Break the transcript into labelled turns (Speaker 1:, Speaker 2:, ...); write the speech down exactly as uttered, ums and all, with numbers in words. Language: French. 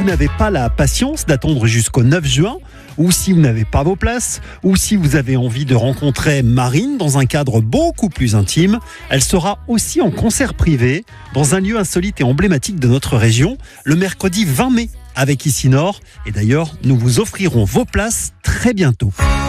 Speaker 1: n'avez pas la patience d'attendre jusqu'au neuf juin, ou si vous n'avez pas vos places, ou si vous avez envie de rencontrer Marine dans un cadre beaucoup plus intime, elle sera aussi en concert privé dans un lieu insolite et emblématique de notre région, le mercredi vingt mai avec Ici Nord. Et d'ailleurs, nous vous offrirons vos places très bientôt.